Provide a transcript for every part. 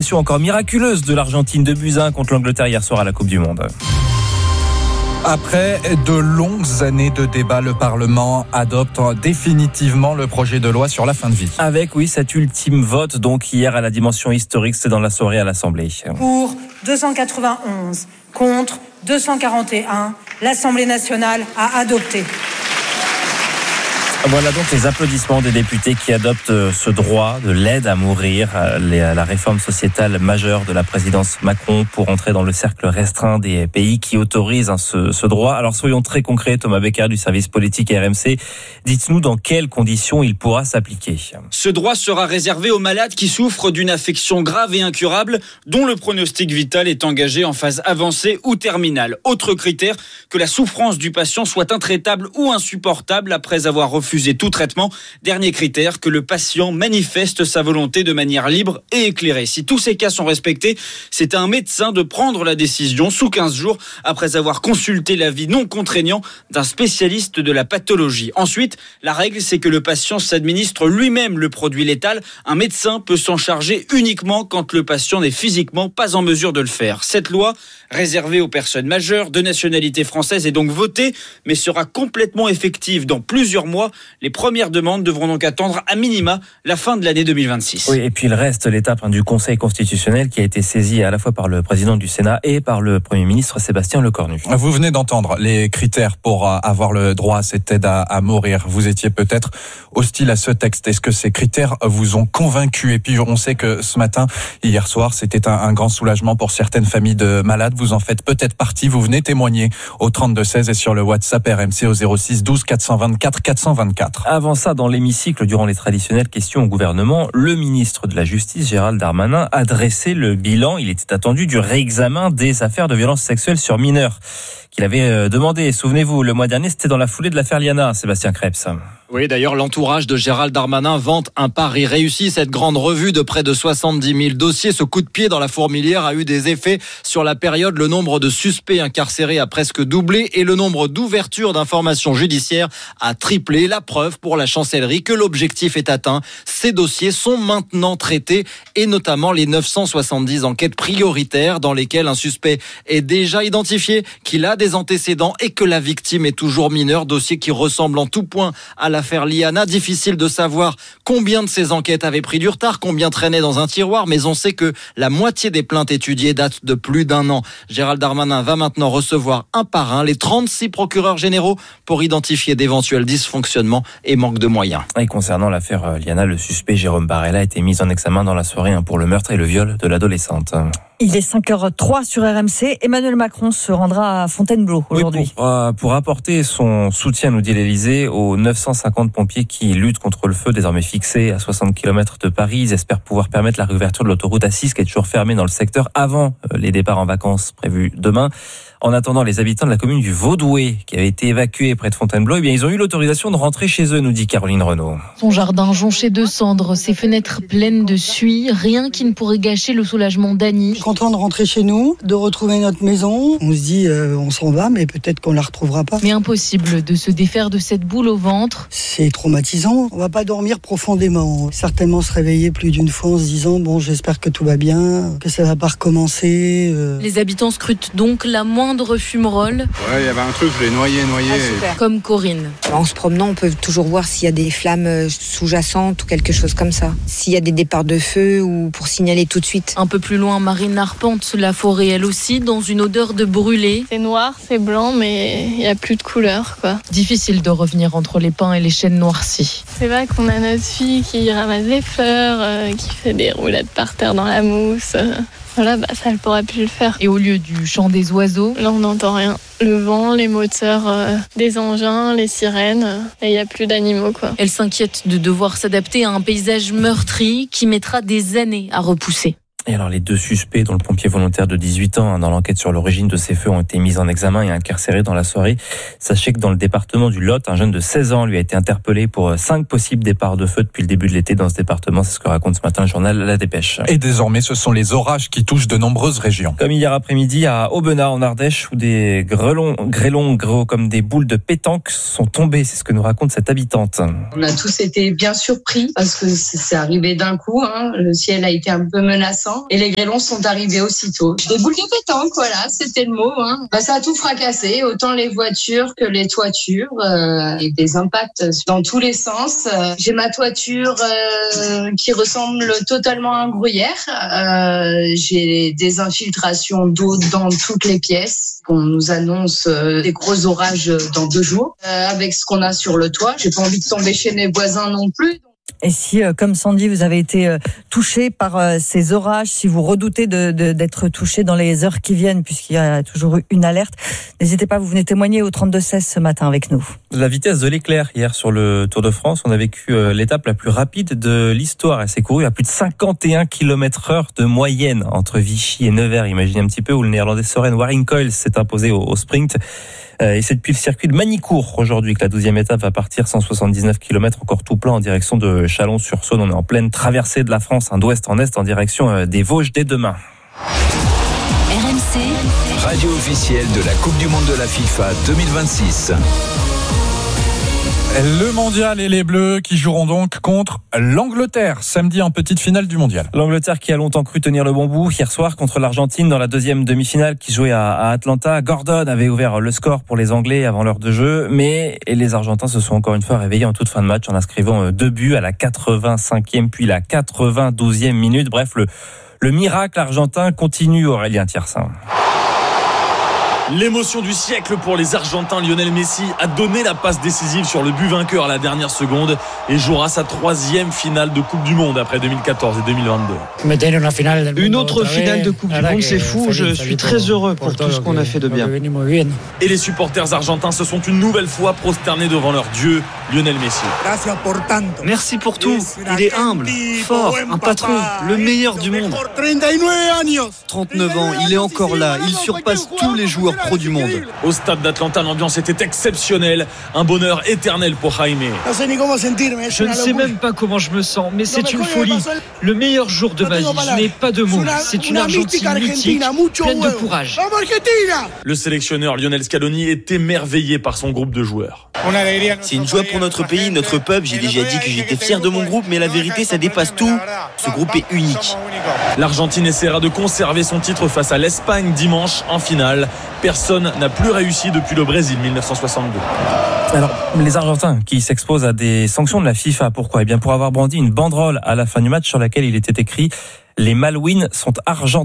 qualification encore miraculeuse de l'Argentine 2-1 contre l'Angleterre hier soir à la Coupe du Monde. Après de longues années de débats, le Parlement adopte définitivement le projet de loi sur la fin de vie. Avec, cet ultime vote, donc hier à la dimension historique, c'est dans la soirée à l'Assemblée. Pour 291, contre 241, l'Assemblée nationale a adopté. Voilà donc les applaudissements des députés qui adoptent ce droit de l'aide à mourir, la réforme sociétale majeure de la présidence Macron pour entrer dans le cercle restreint des pays qui autorisent ce droit. Alors soyons très concrets, Thomas Becker du service politique RMC, dites-nous dans quelles conditions il pourra s'appliquer. Ce droit sera réservé aux malades qui souffrent d'une affection grave et incurable dont le pronostic vital est engagé en phase avancée ou terminale. Autre critère, que la souffrance du patient soit intraitable ou insupportable après avoir refusé tout traitement. Dernier critère, que le patient manifeste sa volonté de manière libre et éclairée. Si tous ces cas sont respectés, c'est à un médecin de prendre la décision sous 15 jours après avoir consulté l'avis non contraignant d'un spécialiste de la pathologie. Ensuite, la règle, c'est que le patient s'administre lui-même le produit létal. Un médecin peut s'en charger uniquement quand le patient n'est physiquement pas en mesure de le faire. Cette loi, réservée aux personnes majeures de nationalité française, est donc votée, mais sera complètement effective dans plusieurs mois. Les premières demandes devront donc attendre à minima la fin de l'année 2026. Oui, et puis il reste l'étape du Conseil constitutionnel qui a été saisi à la fois par le président du Sénat et par le Premier ministre Sébastien Lecornu. Vous venez d'entendre les critères pour avoir le droit à cette aide à mourir. Vous étiez peut-être hostile à ce texte. Est-ce que ces critères vous ont convaincu? Et puis on sait que ce matin, hier soir, c'était un grand soulagement pour certaines familles de malades. Vous en faites peut-être partie. Vous venez témoigner au 32-16 et sur le WhatsApp RMC au 06 12 424 424. Avant ça, dans l'hémicycle, durant les traditionnelles questions au gouvernement, le ministre de la Justice, Gérald Darmanin, a dressé le bilan, il était attendu, du réexamen des affaires de violences sexuelles sur mineurs qu'il avait demandé. Souvenez-vous, le mois dernier, c'était dans la foulée de l'affaire Liana, Sébastien Krebs. Oui, d'ailleurs, l'entourage de Gérald Darmanin vante un pari réussi. Cette grande revue de près de 70 000 dossiers, ce coup de pied dans la fourmilière a eu des effets sur la période. Le nombre de suspects incarcérés a presque doublé et le nombre d'ouvertures d'informations judiciaires a triplé. La preuve pour la chancellerie que l'objectif est atteint. Ces dossiers sont maintenant traités et notamment les 970 enquêtes prioritaires dans lesquelles un suspect est déjà identifié, qu'il a des antécédents et que la victime est toujours mineure. Dossier qui ressemble en tout point à l'affaire Liana. Difficile de savoir combien de ces enquêtes avaient pris du retard, combien traînaient dans un tiroir, mais on sait que la moitié des plaintes étudiées datent de plus d'un an. Gérald Darmanin va maintenant recevoir un par un les 36 procureurs généraux pour identifier d'éventuels dysfonctionnements et manque de moyens. Et concernant l'affaire Liana, le suspect Jérôme Barella a été mis en examen dans la soirée pour le meurtre et le viol de l'adolescente. Il est 5h03 sur RMC. Emmanuel Macron se rendra à Fontainebleau aujourd'hui. Oui, pour apporter son soutien, nous dit l'Élysée, aux 950 pompiers qui luttent contre le feu, désormais fixés à 60 km de Paris. Ils espèrent pouvoir permettre la réouverture de l'autoroute A6 qui est toujours fermée dans le secteur avant les départs en vacances prévus demain. En attendant, les habitants de la commune du Vaudoué, qui avaient été évacués près de Fontainebleau, ils ont eu l'autorisation de rentrer chez eux, nous dit Caroline Renaud. Son jardin jonché de cendres, ses fenêtres pleines de suie, rien qui ne pourrait gâcher le soulagement d'Annie. Content de rentrer chez nous, de retrouver notre maison. On se dit, on s'en va, mais peut-être qu'on la retrouvera pas. Mais impossible de se défaire de cette boule au ventre. C'est traumatisant. On va pas dormir profondément. Certainement se réveiller plus d'une fois en se disant, bon, j'espère que tout va bien, que ça va pas recommencer. Les habitants scrutent donc la moindre fumerole. Ouais, il y avait un truc, je l'ai noyé. Comme Corinne. En se promenant, on peut toujours voir s'il y a des flammes sous-jacentes ou quelque chose comme ça. S'il y a des départs de feu ou pour signaler tout de suite. Un peu plus loin, Marine arpente la forêt, elle aussi, dans une odeur de brûlé. C'est noir, c'est blanc, mais il n'y a plus de couleur, quoi. Difficile de revenir entre les pins et les chênes noircis. C'est vrai qu'on a notre fille qui ramasse des fleurs, qui fait des roulades par terre dans la mousse. Voilà, ça ne pourra plus le faire. Et au lieu du chant des oiseaux, là on n'entend rien. Le vent, les moteurs des engins, les sirènes, et il n'y a plus d'animaux, quoi. Elle s'inquiète de devoir s'adapter à un paysage meurtri qui mettra des années à repousser. Et alors, les deux suspects, dont le pompier volontaire de 18 ans, dans l'enquête sur l'origine de ces feux, ont été mis en examen et incarcérés dans la soirée. Sachez que dans le département du Lot, un jeune de 16 ans lui a été interpellé pour 5 possibles départs de feu depuis le début de l'été dans ce département. C'est ce que raconte ce matin le journal La Dépêche. Et désormais, ce sont les orages qui touchent de nombreuses régions. Comme hier après-midi à Aubenas, en Ardèche, où des grêlons gros comme des boules de pétanque sont tombés. C'est ce que nous raconte cette habitante. On a tous été bien surpris parce que c'est arrivé d'un coup. Le ciel a été un peu menaçant. temps et les grêlons sont arrivés aussitôt. Des boules de pétanque, voilà, c'était le mot. Ça a tout fracassé, autant les voitures que les toitures, et des impacts dans tous les sens. J'ai ma toiture qui ressemble totalement à un gruyère. J'ai des infiltrations d'eau dans toutes les pièces. On nous annonce des gros orages dans 2 jours. Avec ce qu'on a sur le toit, j'ai pas envie de tomber chez mes voisins non plus. Et si, comme Sandy, vous avez été touché par ces orages, si vous redoutez d'être touché dans les heures qui viennent, puisqu'il y a toujours eu une alerte, n'hésitez pas, vous venez témoigner au 32-16 ce matin avec nous. La vitesse de l'éclair hier sur le Tour de France, on a vécu l'étape la plus rapide de l'histoire. Elle s'est courue à plus de 51 km/h de moyenne entre Vichy et Nevers. Imaginez un petit peu où le néerlandais Søren Warinkoil s'est imposé au sprint. Et c'est depuis le circuit de Magny-Cours aujourd'hui que la 12e étape va partir, 179 km encore tout plein en direction de Chalon-sur-Saône. On est en pleine traversée de la France, d'ouest en est, en direction des Vosges dès demain. RMC, radio officielle de la Coupe du Monde de la FIFA 2026. Le mondial et les Bleus qui joueront donc contre l'Angleterre samedi en petite finale du mondial. L'Angleterre qui a longtemps cru tenir le bon bout hier soir contre l'Argentine dans la deuxième demi-finale qui jouait à Atlanta. Gordon avait ouvert le score pour les Anglais avant l'heure de jeu, mais les Argentins se sont encore une fois réveillés en toute fin de match en inscrivant 2 buts à la 85e puis la 92e minute. Bref, le miracle argentin continue, Aurélien Thiersin. L'émotion du siècle pour les Argentins. Lionel Messi a donné la passe décisive sur le but vainqueur à la dernière seconde et jouera sa 3e finale de Coupe du Monde après 2014 et 2022. Une autre finale de Coupe du Monde, c'est fou. Je suis très heureux pour tout ce qu'on a fait de bien. Et les supporters argentins se sont une nouvelle fois prosternés devant leur dieu, Lionel Messi. Merci pour tout. Il est humble, fort, un patron, le meilleur du monde. 39 ans, il est encore là. Il surpasse tous les joueurs pro du monde. Au stade d'Atlanta, l'ambiance était exceptionnelle. Un bonheur éternel pour Jaime. Je ne sais même pas comment je me sens, mais c'est une folie. Le meilleur jour de ma vie, je n'ai pas de mots. C'est une Argentine mythique, pleine de courage. Le sélectionneur Lionel Scaloni est émerveillé par son groupe de joueurs. C'est une joie pour notre pays, notre peuple. J'ai déjà dit que j'étais fier de mon groupe, mais la vérité, ça dépasse tout. Ce groupe est unique. L'Argentine essaiera de conserver son titre face à l'Espagne dimanche en finale. Personne n'a plus réussi depuis le Brésil 1962. Alors, les Argentins qui s'exposent à des sanctions de la FIFA, pourquoi ? Eh bien, pour avoir brandi une banderole à la fin du match sur laquelle il était écrit « Les Malouines sont argentines »,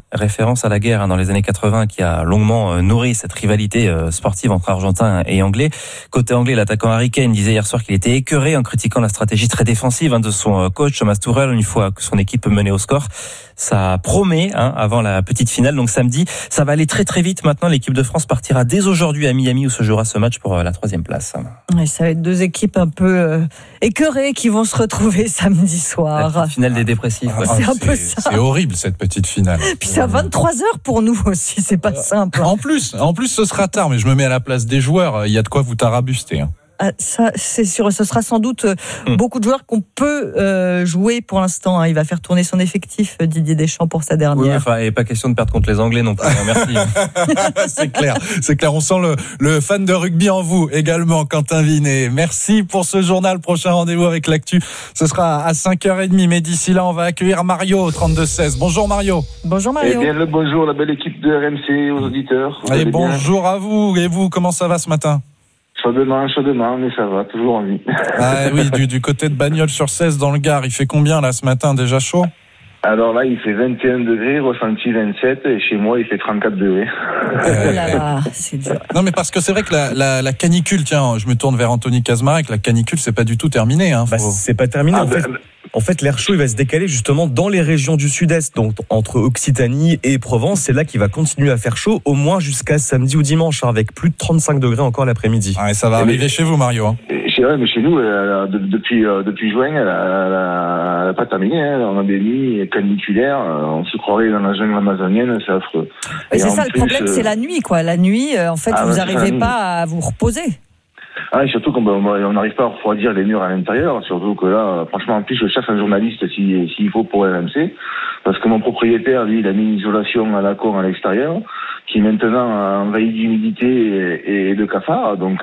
référence à la guerre dans les années 80 qui a longuement nourri cette rivalité sportive entre Argentins et Anglais. Côté anglais, l'attaquant Harry Kane disait hier soir qu'il était écœuré en critiquant la stratégie très défensive de son coach Thomas Tuchel une fois que son équipe menait au score. Ça promet avant la petite finale, donc samedi. Ça va aller très très vite maintenant. L'équipe de France partira dès aujourd'hui à Miami où se jouera ce match pour la 3e place. Et ça va être 2 équipes un peu écœurées qui vont se retrouver samedi soir. La finale des dépressifs. C'est un peu ça. C'est horrible cette petite finale. Puis c'est à 23h pour nous aussi, c'est pas simple. En plus, ce sera tard, mais je me mets à la place des joueurs. Il y a de quoi vous tarabuster. Ça, c'est sûr. Ce sera sans doute beaucoup de joueurs qu'on peut jouer pour l'instant. Il va faire tourner son effectif, Didier Deschamps, pour sa dernière. Oui, et pas question de perdre contre les Anglais non plus. Merci. C'est clair. On sent le fan de rugby en vous également, Quentin Vinet. Merci pour ce journal. Prochain rendez-vous avec l'actu. Ce sera à 5h30. Mais d'ici là, on va accueillir Mario au 32-16. Bonjour Mario. Bonjour Mario. Eh bien, le bonjour, la belle équipe de RMC, aux auditeurs. Et bonjour à vous. Et vous, comment ça va ce matin ? Chaudement, mais ça va, toujours en vie. Ah oui, du côté de Bagnols-sur-Cèze dans le Gard, il fait combien là ce matin, déjà chaud ? Alors là, il fait 21 degrés, ressenti 27, et chez moi, il fait 34 degrés. Là, c'est dur. Non, mais parce que c'est vrai que la canicule, tiens, je me tourne vers Anthony Kazmarek, la canicule, c'est pas du tout terminé. C'est pas terminé, En fait, l'air chaud, il va se décaler justement dans les régions du sud-est, donc entre Occitanie et Provence. C'est là qu'il va continuer à faire chaud, au moins jusqu'à samedi ou dimanche, avec plus de 35 degrés encore l'après-midi. Et ça va arriver chez vous, Mario. Mais chez nous, depuis juin, elle a pas terminé. On a des nuits caniculaires, on se croirait dans la jungle amazonienne, c'est affreux. Et c'est ça le problème, c'est la nuit, quoi. La nuit, en fait, vous n'arrivez pas à vous reposer. Et surtout qu'on n'arrive pas à refroidir les murs à l'intérieur, surtout que là, franchement, en plus, je cherche un journaliste s'il faut pour RMC, parce que mon propriétaire, lui, il a mis une isolation à la con à l'extérieur, qui maintenant envahit d'humidité et de cafards. Donc,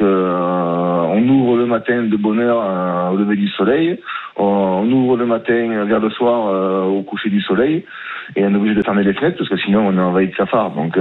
on ouvre le matin de bonne heure au lever du soleil, on ouvre le matin vers le soir au coucher du soleil. et on est obligé de fermer les fenêtres parce que sinon on est envahi de cafards. Donc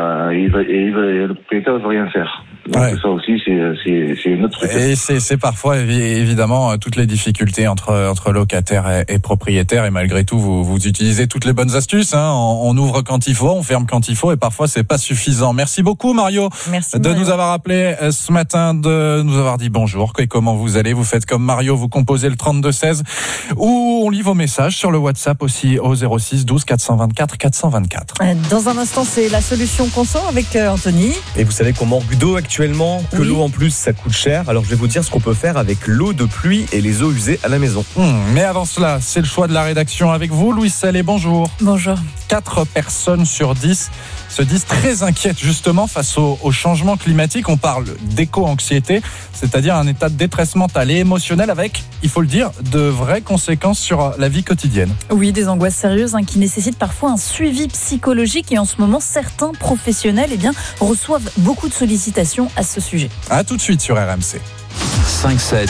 le propriétaire ne veut rien faire. Donc ça aussi c'est une autre truc. Et c'est parfois évidemment toutes les difficultés entre locataires et propriétaires, et malgré tout vous utilisez toutes les bonnes astuces, hein. On ouvre quand il faut, on ferme quand il faut, et parfois c'est pas suffisant. Merci beaucoup Mario. Merci de Mario. nous avoir appelé ce matin, de nous avoir dit bonjour et comment vous allez. Vous faites comme Mario, vous composez le 3216 ou on lit vos messages sur le WhatsApp aussi au 06 12 424 424. Dans un instant, c'est la solution conso avec Anthony. Et vous savez qu'on manque d'eau actuellement, que l'eau en plus ça coûte cher. Alors je vais vous dire ce qu'on peut faire avec l'eau de pluie et les eaux usées à la maison. Mais avant cela, c'est le choix de la rédaction avec vous, Louise Salé, bonjour. Bonjour. 4 personnes sur 10 se disent très inquiètes justement face au changement climatique. On parle d'éco-anxiété, c'est-à-dire un état de détresse mental et émotionnel avec, il faut le dire, de vraies conséquences sur la vie quotidienne. Oui, des angoisses sérieuses qui nécessitent parfois un suivi psychologique, et en ce moment, certains professionnels reçoivent beaucoup de sollicitations à ce sujet. À tout de suite sur RMC. 5-7,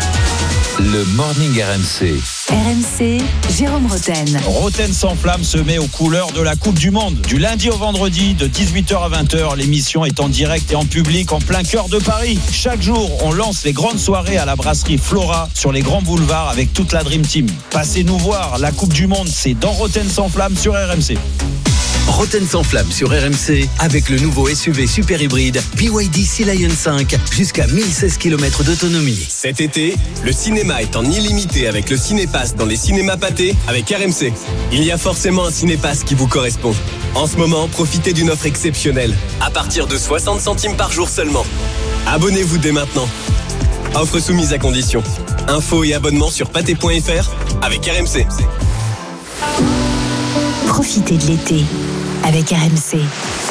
le Morning RMC. RMC, Jérôme Roten. Roten sans flamme se met aux couleurs de la Coupe du Monde. Du lundi au vendredi, de 18h à 20h, l'émission est en direct et en public en plein cœur de Paris. Chaque jour, on lance les grandes soirées à la brasserie Flora sur les grands boulevards avec toute la Dream Team. Passez nous voir, la Coupe du Monde, c'est dans Roten sans flamme sur RMC. Roten sans flamme sur RMC avec le nouveau SUV super hybride BYD Sea Lion 5, jusqu'à 1016 km d'autonomie. Cet été, le cinéma est en illimité avec le Cinépass dans les cinémas Pathé avec RMC. Il y a forcément un Cinépass qui vous correspond. En ce moment, profitez d'une offre exceptionnelle, à partir de 60 centimes par jour seulement. Abonnez-vous dès maintenant. Offre soumise à condition. Infos et abonnements sur pathé.fr avec RMC. Profitez de l'été avec RMC.